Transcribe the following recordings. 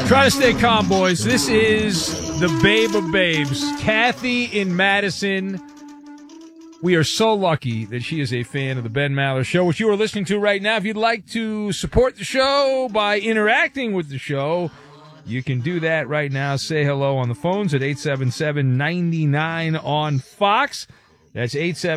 Try to stay calm, boys. This is the babe of babes, Kathy in Madison. We are so lucky that she is a fan of the Ben Maller Show, which you are listening to right now. If you'd like to support the show by interacting with the show, you can do that right now. Say hello on the phones at 877-99 on Fox. That's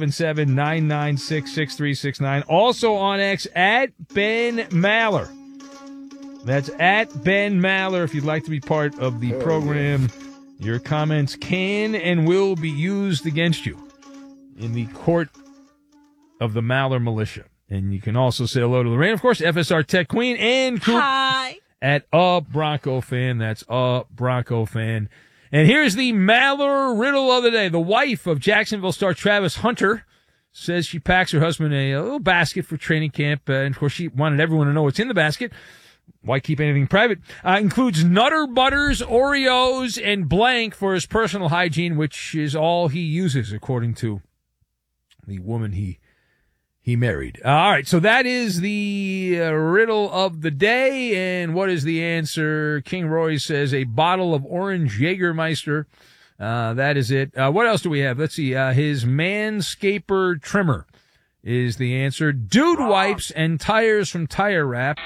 877-996-6369. Also on X at Ben Maller. That's at Ben Maller. If you'd like to be part of the program, your comments can and will be used against you in the court of the Maller Militia. And you can also say hello to Lorraine, of course, FSR Tech Queen, and Coop at A Bronco Fan. That's A Bronco Fan. And here's the Maller riddle of the day. The wife of Jacksonville star Travis Hunter says she packs her husband a little basket for training camp. And, of course, she wanted everyone to know what's in the basket. Why keep anything private? Includes Nutter Butters, Oreos, and blank for his personal hygiene, which is all he uses, according to the woman he married. All right, so that is the riddle of the day. And what is the answer? King Roy says a bottle of orange Jägermeister. That is it. What else do we have? Let's see. His Manscaper trimmer is the answer. Dude wipes and tires from Tire Rack.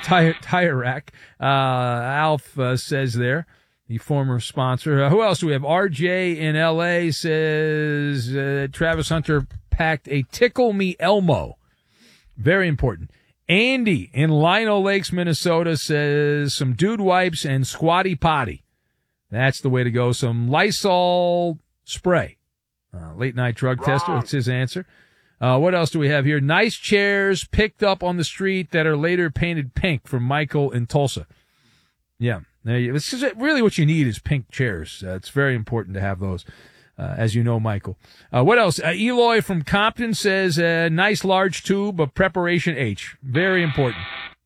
Alf says there, the former sponsor. Who else do we have? RJ in LA says Travis Hunter packed a Tickle Me Elmo. Very important. Andy in Lino Lakes, Minnesota says some dude wipes and Squatty Potty. That's the way to go. Some Lysol spray. Late night drug tester. That's his answer. What else do we have here? Nice chairs picked up on the street that are later painted pink from Michael in Tulsa. Yeah. This is really what you need is pink chairs. It's very important to have those, as you know, Michael. What else? Eloy from Compton says nice large tube of Preparation H. Very important.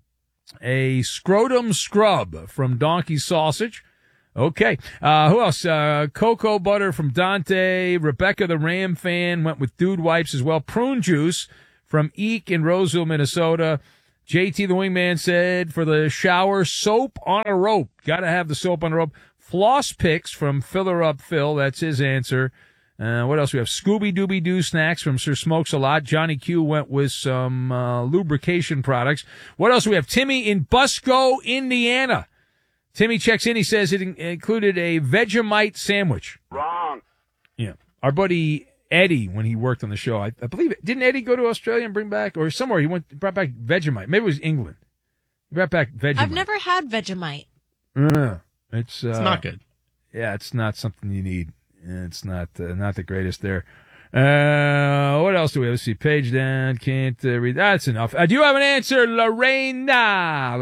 A scrotum scrub from Donkey Sausage. Okay. Who else? Cocoa butter from Dante. Rebecca, the Ram fan, went with dude wipes as well. Prune juice from Eek in Roseville, Minnesota. JT, the wingman, said for the shower, soap on a rope. Gotta have the soap on a rope. Floss picks from Filler Up Phil. That's his answer. What else we have? Scooby Dooby Doo snacks from Sir Smokes a Lot. Johnny Q went with some lubrication products. What else we have? Timmy in Busco, Indiana. Timmy checks in. He says it included a Vegemite sandwich. Wrong. Yeah. Our buddy Eddie, when he worked on the show, I believe, didn't Eddie go to Australia and bring back, or somewhere, brought back Vegemite. Maybe it was England. He brought back Vegemite. I've never had Vegemite. It's not good. Yeah, it's not something you need. It's not the greatest there. What else do we have? Let's see. Page down. Can't read. That's enough. Do you have an answer, Lorena?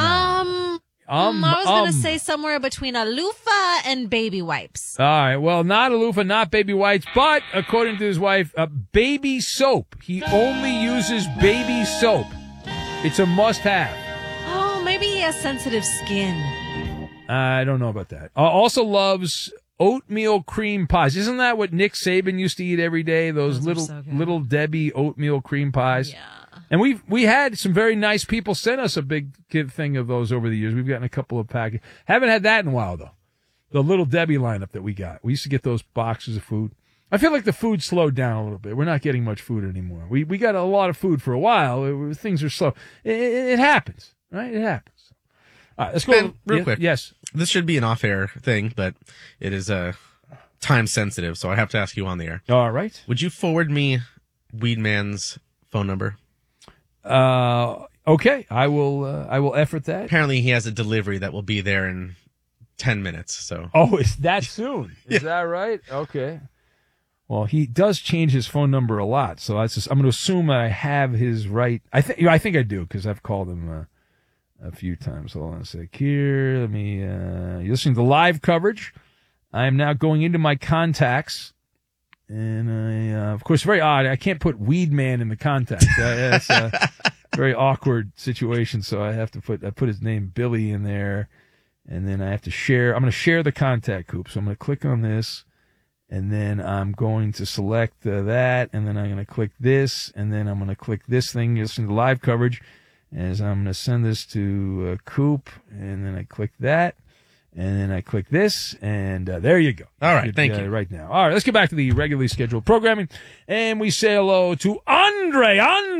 I was going to say somewhere between a loofah and baby wipes. All right. Well, not a loofah, not baby wipes, but according to his wife, baby soap. He only uses baby soap. It's a must-have. Oh, maybe he has sensitive skin. I don't know about that. Also loves oatmeal cream pies. Isn't that what Nick Saban used to eat every day? Those little Debbie oatmeal cream pies. Yeah. And we had some very nice people send us a big thing of those over the years. We've gotten a couple of packages. Haven't had that in a while, though. The Little Debbie lineup that we got. We used to get those boxes of food. I feel like the food slowed down a little bit. We're not getting much food anymore. We got a lot of food for a while. Things are slow. It happens, right? It happens. All right, let's go. Ben, real quick. Yes. This should be an off-air thing, but it is time sensitive, so I have to ask you on the air. All right. Would you forward me Weedman's phone number? Okay. I will effort that. Apparently he has a delivery that will be there in 10 minutes, so. Oh, it's that soon? Is that right? Okay. Well, he does change his phone number a lot, so I'm going to assume that I have his right. I think I do, because I've called him a few times. Hold on a sec here. Let me, you're listening to live coverage. I am now going into my contacts. And of course, very odd. I can't put Weedman in the contacts. That's a very awkward situation. So I have to put his name Billy in there, and then I have to share. I'm going to share the contact, Coop. So I'm going to click on this, and then I'm going to select that, and then I'm going to click this, and then I'm going to click this thing. You're listening to live coverage, As I'm going to send this to Coop, and then I click that, and then I click this, and there you go. All right, thank you. Right now. All right, let's get back to the regularly scheduled programming, and we say hello to Andre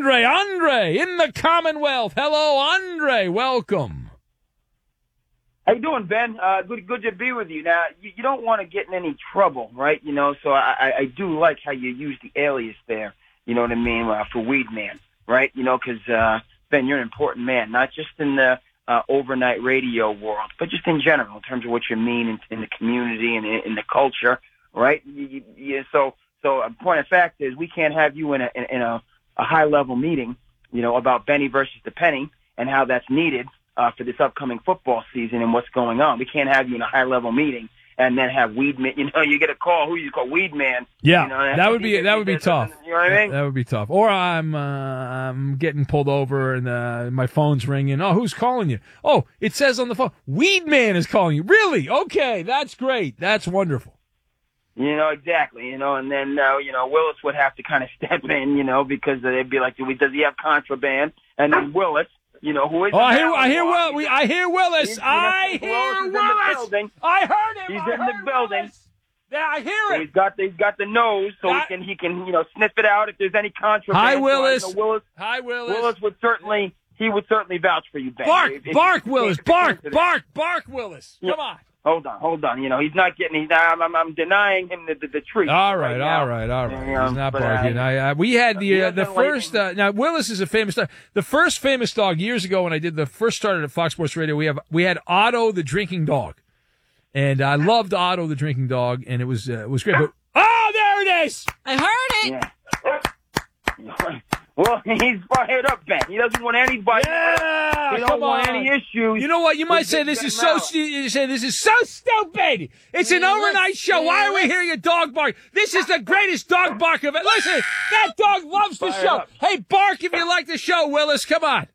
in the Commonwealth. Hello, Andre. Welcome. How you doing, Ben? Good to be with you. Now, you don't want to get in any trouble, right? You know, so I do like how you use the alias there, you know what I mean, for Weed Man, right? You know, because, Ben, you're an important man, not just in the overnight radio world, but just in general, in terms of what you mean in the community and in the culture, right? So a point of fact is we can't have you in a high-level meeting, you know, about Benny versus the Penny and how that's needed for this upcoming football season and what's going on. We can't have you in a high-level meeting and then have Weed Man. You know, you get a call. Who you call Weed Man? Yeah, you know, that would be tough. You know what I mean? That would be tough. Or I'm getting pulled over and my phone's ringing. Oh, who's calling you? Oh, it says on the phone, Weed Man is calling you. Really? Okay, that's great. That's wonderful. You know, exactly. You know, and then you know, Willis would have to kind of step in, you know, because they'd be like, does he have contraband? And then Willis. You know who is? Oh, I hear Willis. I hear Willis. I heard him. He's in the building. Yeah, I hear it. So he's got the nose, so he can you know sniff it out if there's any contraband. Hi, Willis. So, Hi, Willis. Willis would certainly vouch for you, Ben. Bark, Willis. Bark, Willis. Come on. Hold on. You know, he's not getting. I'm denying him the treat. All right. He's not barking. We had the first. Now Willis is a famous dog. The first famous dog years ago when I did the first start at Fox Sports Radio. We had Otto the drinking dog, and I loved Otto the drinking dog, and it was great. But there it is. I heard it. Yeah. Well, he's fired up, Ben. He doesn't want anybody. Yeah, he don't want any issues. You know what? You might say this is so. You say this is so stupid. It's an overnight show. Why are we hearing a dog bark? This is the greatest dog bark of it. Listen, that dog loves the show. Up. Hey, bark if you like the show, Willis. Come on.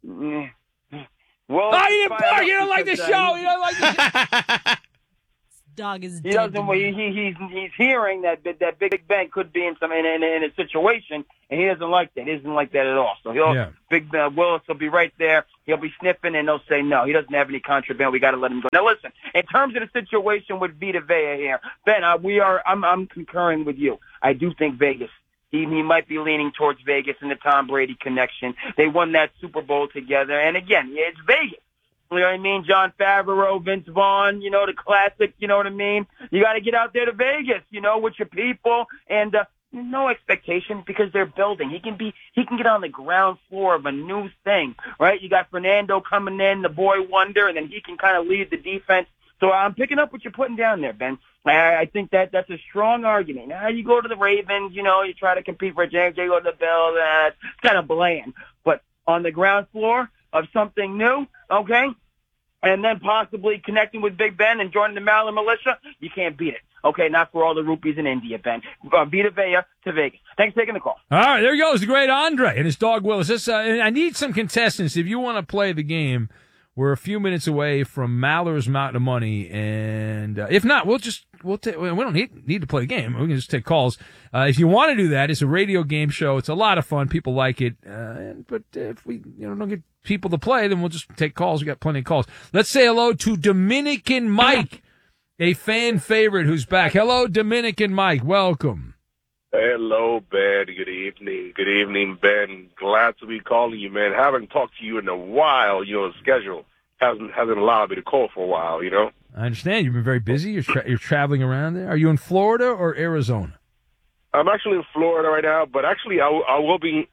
Well, you didn't bark. You don't like the show. You don't like the show. Dog is he dead. doesn't. He's hearing that Big Ben could be in a situation, and he doesn't like that. He doesn't like that at all. So Big Willis will be right there. He'll be sniffing, and they'll say no. He doesn't have any contraband. We got to let him go. Now listen, in terms of the situation with Vita Vea here, Ben, I'm concurring with you. I do think Vegas. He might be leaning towards Vegas and the Tom Brady connection. They won that Super Bowl together, and again, it's Vegas. You know what I mean? John Favreau, Vince Vaughn, you know, the classic, you know what I mean? You got to get out there to Vegas, you know, with your people, and no expectation because they're building. He can get on the ground floor of a new thing, right? You got Fernando coming in, the boy wonder, and then he can kind of lead the defense. So I'm picking up what you're putting down there, Ben. I think that's a strong argument. Now you go to the Ravens, you know, you try to compete for James, you go to the Bills, it's kind of bland. But on the ground floor of something new, okay, and then possibly connecting with Big Ben and joining the Maryland militia, you can't beat it. Okay, not for all the rupees in India, Ben. Vita Vea to Vegas. Thanks for taking the call. All right, there goes the great Andre and his dog Willis. I need some contestants. If you want to play the game, we're a few minutes away from Maller's Mountain of Money, and if not, we don't need to play the game. We can just take calls. If you want to do that, it's a radio game show. It's a lot of fun. People like it. But if we don't get people to play, then we'll just take calls. We got plenty of calls. Let's say hello to Dominican Mike, a fan favorite who's back. Hello, Dominican Mike. Welcome. Hello, Ben. Good evening. Good evening, Ben. Glad to be calling you, man. Haven't talked to you in a while. You know, the schedule hasn't allowed me to call for a while, you know? I understand. You've been very busy. You're traveling around there. Are you in Florida or Arizona? I'm actually in Florida right now, but actually I will be,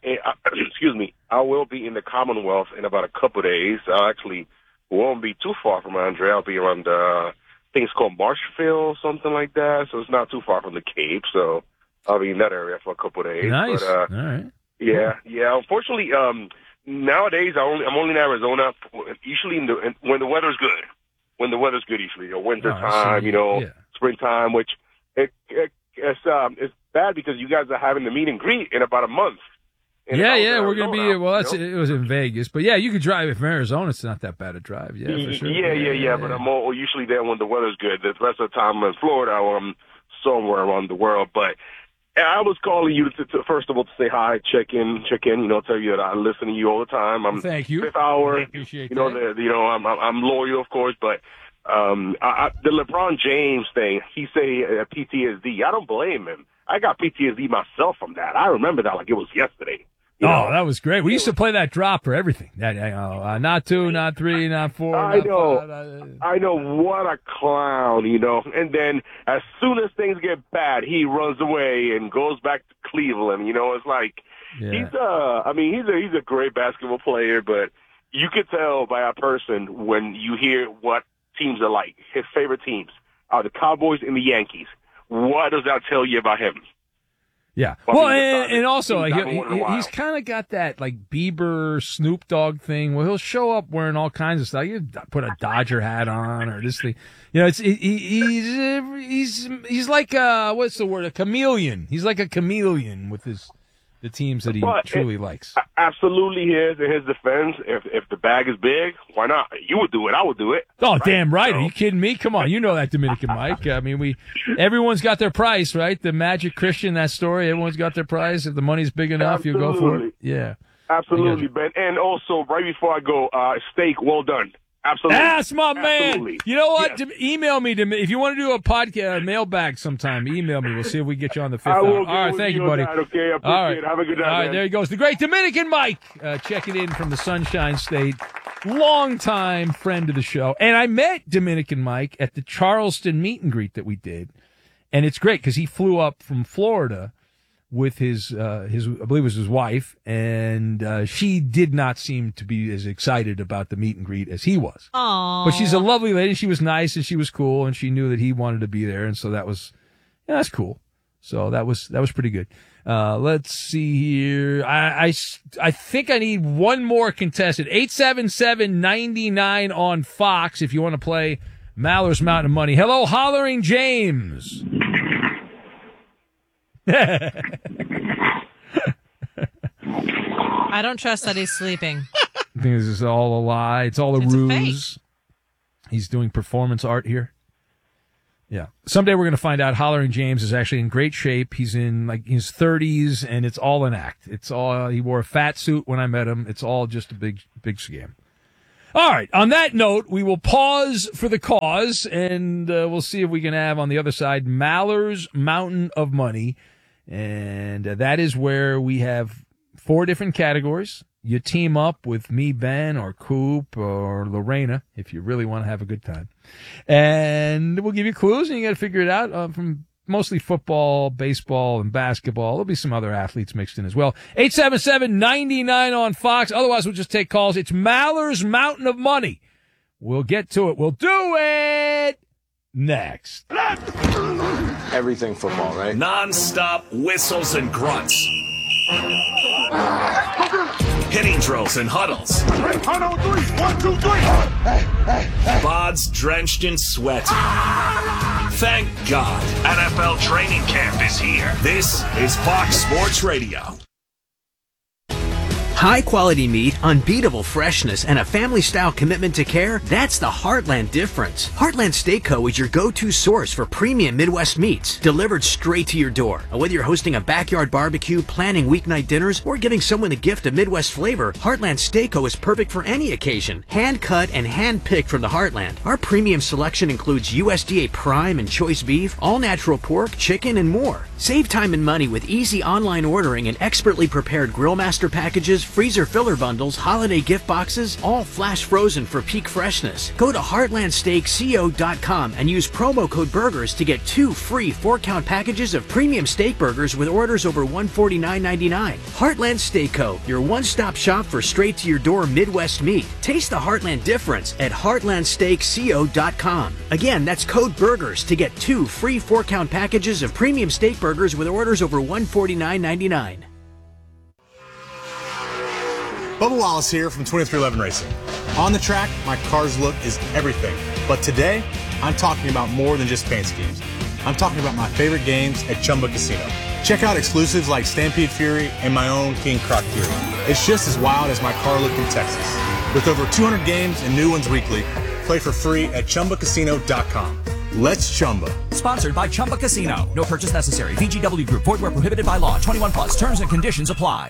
I will be in the Commonwealth in about a couple of days. I actually won't be too far from Andre. I'll be around, I think it's called Marshfield, something like that. So it's not too far from the Cape. So I'll be in that area for a couple of days. Nice. But, all right. Yeah. Unfortunately, nowadays I'm only in Arizona. Usually when the weather's good. When the weather's good, usually, winter time, springtime, which it's bad because you guys are having the meet and greet in about a month. We're going to be. Well, it was in Vegas, but yeah, you could drive from Arizona. It's not that bad a drive. Yeah, for sure. Yeah. But I'm usually there when the weather's good. The rest of the time I'm in Florida or I'm somewhere around the world. But I was calling you to first of all to say hi, check in. Tell you that I listen to you all the time. Thank you. Fifth hour. I appreciate that. I'm loyal, of course, but the LeBron James thing. He say PTSD. I don't blame him. I got PTSD myself from that. I remember that like it was yesterday. That was great. We used to play that drop for everything. Not 2, not 3, not 4. I know. What a clown, And then as soon as things get bad, he runs away and goes back to Cleveland. It's like he's a great basketball player, but you could tell by a person when you hear what teams are like. His favorite teams are the Cowboys and the Yankees. What does that tell you about him? Yeah. Well, and also he's kind of got that like Bieber, Snoop Dogg thing where he'll show up wearing all kinds of stuff. You put a Dodger hat on or this thing. He's like what's the word? A chameleon. He's like a chameleon with the teams that he truly likes. Absolutely, in his defense, if the bag is big, why not? You would do it. I would do it. Oh, right? Damn right. Are you kidding me? Come on. You know that, Dominican Mike. I mean, everyone's got their price, right? The Magic Christian, that story, everyone's got their price. If the money's big enough, you go for it. Yeah. Absolutely, Ben. And also, right before I go, steak, well done. Absolutely. That's my man. You know what? Yes. Email me if you want to do a podcast, mailbag sometime. Email me. We'll see if we get you on the fifth hour. All right, thank you, buddy. Okay, I appreciate it. Have a good night. All right, there he goes. The great Dominican Mike checking in from the Sunshine State. Longtime friend of the show. And I met Dominican Mike at the Charleston meet and greet that we did. And it's great because he flew up from Florida with his I believe it was his wife, and she did not seem to be as excited about the meet and greet as he was. Aww. But she's a lovely lady. She was nice and she was cool, and she knew that he wanted to be there, and so that's cool. So that was pretty good. Let's see here. I think I need one more contestant. 877-99 on Fox if you want to play Maller's Mountain of Money. Hello, Hollering James. I don't trust that he's sleeping. I think this is all a lie. It's all a ruse. He's doing performance art here. Yeah. Someday we're going to find out Hollering James is actually in great shape. He's in like his 30s, and it's all an act. It's all, he wore a fat suit when I met him. It's all just a big scam. All right. On that note, we will pause for the cause, and we'll see if we can have on the other side Maller's Mountain of Money. And that is where we have 4 different categories. You team up with me, Ben, or Coop, or Lorena, if you really want to have a good time. And we'll give you clues, and you got to figure it out from mostly football, baseball, and basketball. There'll be some other athletes mixed in as well. 877-99 on Fox. Otherwise, we'll just take calls. It's Maller's Mountain of Money. We'll get to it. We'll do it next. Everything football, right? Non-stop whistles and grunts. Hitting drills and huddles. 1, 2, 3. Bods drenched in sweat. Thank God, NFL training camp is here. This is Fox Sports Radio. High-quality meat, unbeatable freshness, and a family-style commitment to care, that's the Heartland difference. Heartland Steak Co. is your go-to source for premium Midwest meats, delivered straight to your door. Whether you're hosting a backyard barbecue, planning weeknight dinners, or giving someone a gift of Midwest flavor, Heartland Steak Co. is perfect for any occasion. Hand-cut and hand-picked from the Heartland. Our premium selection includes USDA prime and choice beef, all-natural pork, chicken, and more. Save time and money with easy online ordering and expertly prepared Grillmaster packages, freezer filler bundles, holiday gift boxes, all flash frozen for peak freshness. Go to heartlandsteakco.com and use promo code BURGERS to get 2 free 4-count packages of premium steak burgers with orders over $149.99. Heartland Steak Co., your one-stop shop for straight-to-your-door Midwest meat. Taste the Heartland difference at heartlandsteakco.com. Again, that's code BURGERS to get 2 free 4-count packages of premium steak burgers with orders over $149.99. Bubba Wallace here from 2311 Racing. On the track, my car's look is everything. But today, I'm talking about more than just paint schemes. I'm talking about my favorite games at Chumba Casino. Check out exclusives like Stampede Fury and my own King Croc Fury. It's just as wild as my car look in Texas. With over 200 games and new ones weekly, play for free at ChumbaCasino.com. Let's Chumba. Sponsored by Chumba Casino. No purchase necessary. VGW Group. Void where prohibited by law. 21 plus. Terms and conditions apply.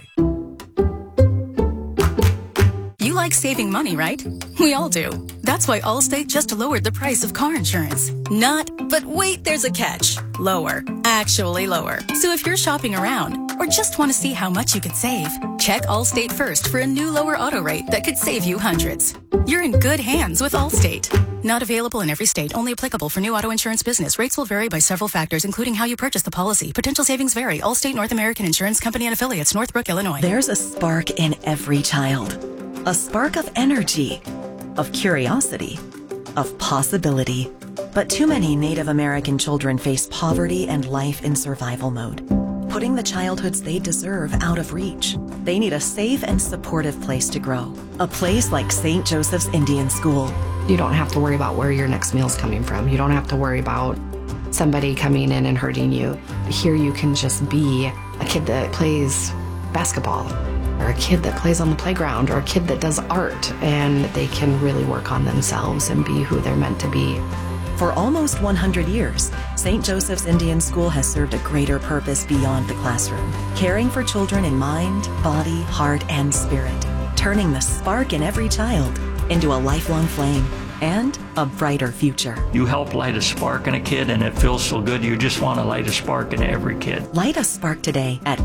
You like saving money, right? We all do. That's why Allstate just lowered the price of car insurance. But wait, there's a catch. Lower. Actually lower. So if you're shopping around or just want to see how much you could save, check Allstate first for a new lower auto rate that could save you hundreds. You're in good hands with Allstate. Not available in every state. Only applicable for new auto insurance business. Rates will vary by several factors, including how you purchase the policy. Potential savings vary. Allstate North American Insurance Company and affiliates. Northbrook, Illinois. There's a spark in every child. A spark of energy, of curiosity, of possibility. But too many Native American children face poverty and life in survival mode, putting the childhoods they deserve out of reach. They need a safe and supportive place to grow. A place like St. Joseph's Indian School. You don't have to worry about where your next meal's coming from. You don't have to worry about somebody coming in and hurting you. Here you can just be a kid that plays basketball, or a kid that plays on the playground, or a kid that does art, and they can really work on themselves and be who they're meant to be. For almost 100 years, St. Joseph's Indian School has served a greater purpose beyond the classroom, caring for children in mind, body, heart, and spirit, turning the spark in every child into a lifelong flame and a brighter future. You help light a spark in a kid, and it feels so good. You just want to light a spark in every kid. Light a spark today at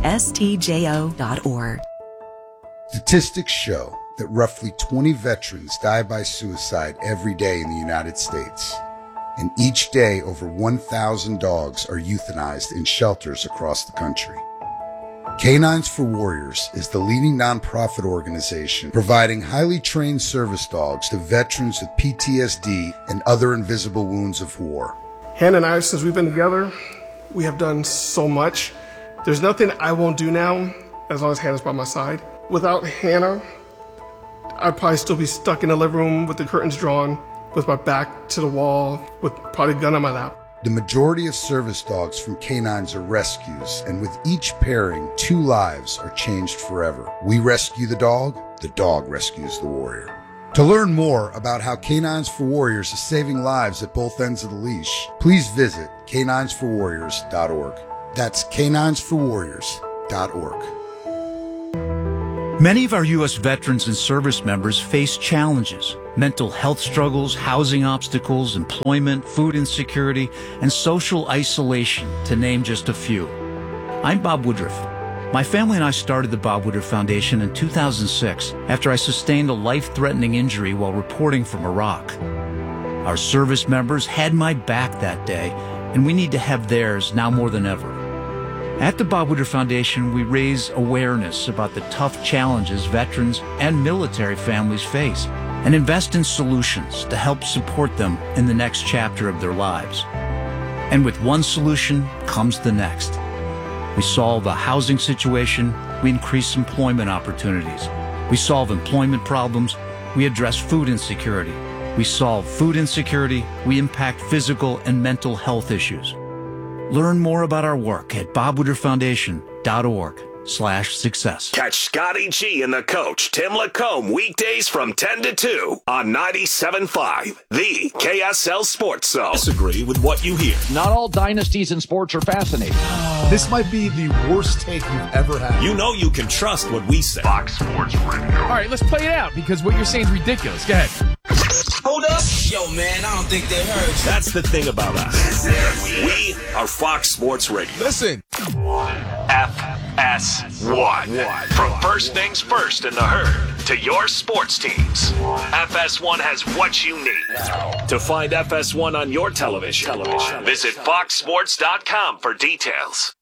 stjo.org. Statistics show that roughly 20 veterans die by suicide every day in the United States. And each day, over 1,000 dogs are euthanized in shelters across the country. Canines for Warriors is the leading nonprofit organization providing highly trained service dogs to veterans with PTSD and other invisible wounds of war. Hannah and I, since we've been together, we have done so much. There's nothing I won't do now as long as Hannah's by my side. Without Hannah, I'd probably still be stuck in the living room with the curtains drawn, with my back to the wall, with probably a gun on my lap. The majority of service dogs from canines are rescues, and with each pairing, 2 lives are changed forever. We rescue the dog rescues the warrior. To learn more about how Canines for Warriors is saving lives at both ends of the leash, please visit caninesforwarriors.org. That's caninesforwarriors.org. Many of our U.S. veterans and service members face challenges: mental health struggles, housing obstacles, employment, food insecurity, and social isolation, to name just a few. I'm Bob Woodruff. My family and I started the Bob Woodruff Foundation in 2006 after I sustained a life-threatening injury while reporting from Iraq. Our service members had my back that day, and we need to have theirs now more than ever. At the Bob Woodruff Foundation, we raise awareness about the tough challenges veterans and military families face and invest in solutions to help support them in the next chapter of their lives. And with one solution comes the next. We solve a housing situation, we increase employment opportunities. We solve employment problems, we address food insecurity. We solve food insecurity, we impact physical and mental health issues. Learn more about our work at bobwoodrufffoundation.org/success. Catch Scotty G and the coach, Tim Lacombe, weekdays from 10 to 2 on 97.5, the KSL Sports Zone. Disagree with what you hear. Not all dynasties in sports are fascinating. This might be the worst take you've ever had. You know you can trust what we say. Fox Sports Radio. All right, let's play it out because what you're saying is ridiculous. Go ahead. Hold up. Yo, man, I don't think they heard you. That's the thing about us. We are Fox Sports Radio. Listen. FS1. From first things first in the herd to your sports teams, FS1 has what you need. To find FS1 on your television, visit foxsports.com for details.